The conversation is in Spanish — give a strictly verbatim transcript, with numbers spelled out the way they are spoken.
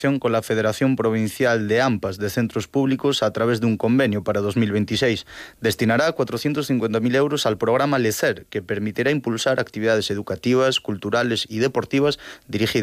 con la Federación Provincial de AMPAs de Centros Públicos a través de un convenio para dos mil veintiséis. Destinará cuatrocientos cincuenta mil euros al programa LECER, que permitirá impulsar actividades educativas, culturales y deportivas dirigidas